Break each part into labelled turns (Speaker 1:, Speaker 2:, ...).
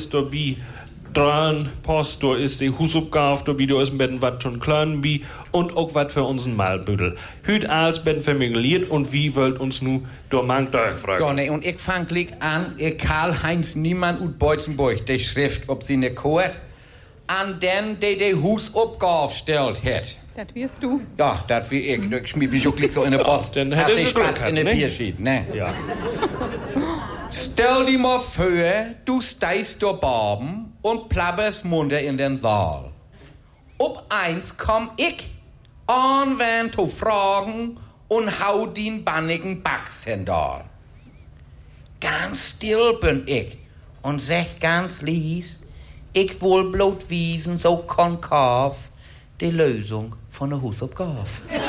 Speaker 1: ist dabei dran, Post, da ist die Hausaufgabe, dabei, da ist ein bisschen was schon klein bi und auch was für unseren Malbüttel. Hüt als Ben vermingeliert und wie wollt uns nu da mangt euch fragen?
Speaker 2: Ja, ne, und ich fang gleich an, Karl-Heinz Niemann ut Beutzenburg, die Schrift, ob sie ne Chor, an den, die Hausaufgabe stellt hat.
Speaker 3: Das wirst du.
Speaker 2: Ja, das wie ich. Ich schmied mich auch gleich so in der Post.
Speaker 1: Dann
Speaker 2: hast
Speaker 1: hätte
Speaker 2: du
Speaker 1: sie Glück
Speaker 2: Spatz in der
Speaker 1: gehabt, ne?
Speaker 2: Bierschied, ne?
Speaker 1: Ja.
Speaker 2: Stell dir mal vor, du steigst da Baben und plapperst munter in den Saal. Ob eins komm ich anwend zu fragen und hau den bannigen Backshändal. Ganz still bin ich und sag ganz lies, ich will bloß wiesen so konkav die Lösung von der Hausaufgabe.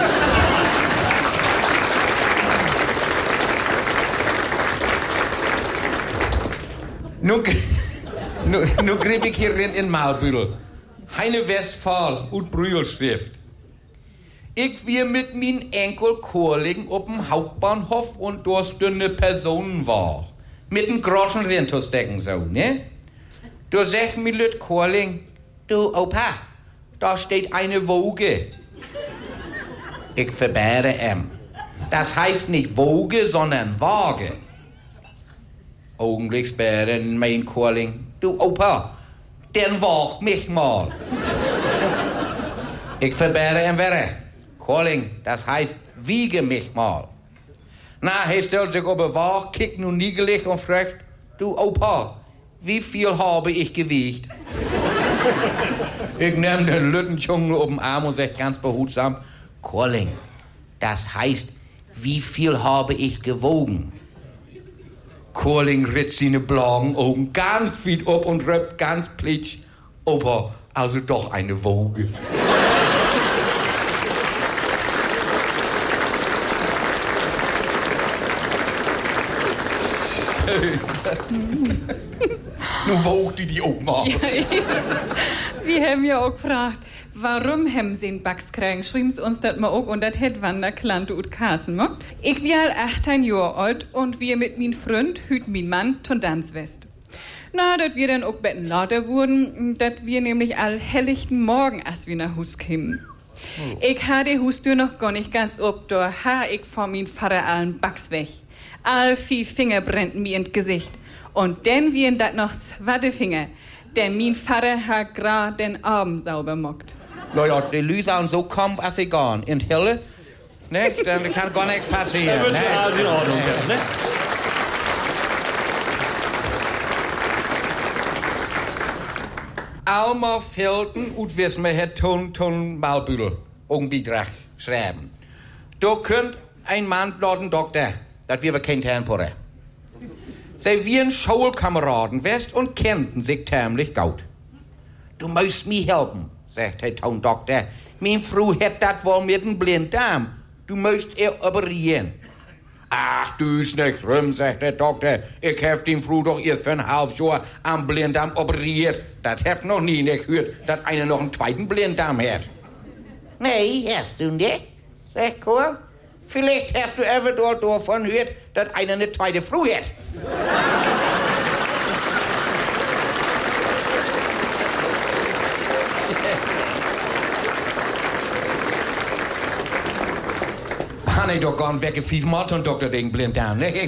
Speaker 2: Nu krieg ich hier in Malbüttel. Heine Westphal und Brühlschrift. Ich wir mit min Enkel Chorling ob'm Hauptbahnhof und dort ne Personen war. Mit n großen Rentusdecken so, ne? Du sag mi Lüt Chorling, du Opa, da steht eine Woge. Ich verbäre Das heißt nicht Woge, sondern Waage. Augenblicksbären, mein Chorling. Du Opa, den wag mich mal. Ich verbäre Werre. Chorling, das heißt, wiege mich mal. Na, er stellt sich auf Waag, kickt nun niegelig und fragt, du Opa, wie viel habe ich gewiegt? Ich nehm den Lüttenjungen auf den Arm und sag ganz behutsam, Chorling, das heißt, wie viel habe ich gewogen? Chorling ritzt seine blauen Augen ganz weit ab und röppt ganz plitsch. Opa, also doch eine Woge. Nun wogt die auch mal.
Speaker 3: Ja, wir haben ja auch gefragt, warum haben sie einen Bugs kriegen? Schreiben's uns das mal auch und das hätt Wanderklante und Kassen gemacht. Ich war 18 Jahre alt und wir mit min Freund hüt min Mann ton Tanzwest. Na, dat wir dann auch betten lauter wurden, dat wir nämlich all helllichten Morgen als wir nach Hus kämen. Ich ha die Hustür noch gar nicht ganz ob, da ha ich von min Vater allen Bugs weg. All 4 Finger brennten mir ins Gesicht. Und denn wir dat noch Swattefinger, denn min Vater hat grad den Abend sauber mockt.
Speaker 2: Naja, die Lüse und so kommt, als sie gehen. In Hille, ne? Dann kann gar nichts passieren.
Speaker 1: Da wird schon alles in Ordnung, ne?
Speaker 2: Alma Felten und wissen wir het ton Malbüttel Augenbidrach schreiben. Du könnt ein Mann bladen Doktor, dat wir kein Herrn porre. Sie wir Schulkameraden west und kennten sich tämlich gut. Du musst mir helfen, sagt der Doktor. Mein Frau hat dat wohl mit dem Blinddarm. Du musst operieren. Ach, du ist nicht rum, sagt der Doktor. Ich hab den Frau doch erst für ein halbes Jahr am Blinddarm operiert. Das hab noch nie nicht gehört, dass einer noch einen zweiten Blinddarm hat. Nee, hast du nicht, sagt Chor. Vielleicht hast du ever davon gehört, dass einer eine zweite Frau hat. Habe ich doch gar nicht weggepfiffen, Martin, Doktor, wegen Blinddarm, ne?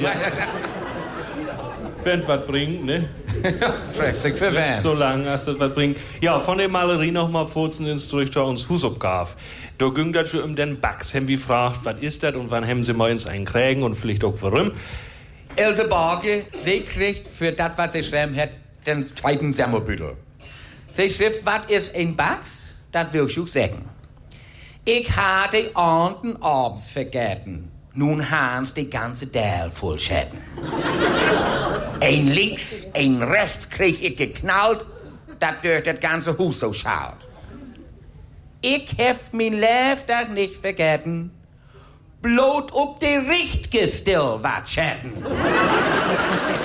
Speaker 1: Wenn was bringt, ne?
Speaker 2: Fragt sich für wen.
Speaker 1: So lange, als das was bringt. Ja, von der Malerie noch mal furzen Instruktor uns Hausaufgabe. Da ging das schon den Bugs. Haben wir gefragt, was ist das und wann haben sie mal ins einkriegen und vielleicht auch warum.
Speaker 2: Else Barge, sie kriegt für das, was sie schreiben hat, den zweiten Semmelbüttel. Sie schrift, was ist ein Bugs? Das will ich schon sagen. Ich hatte Abenden abends vergessen. Nun haben's die ganze Dell voll Schäden. Ein links, ein rechts krieg ich geknallt, dat durch das ganze Haus so schaut. Ich hef mein Leben nicht vergessen, bloß ob die richtige still wat Schäden.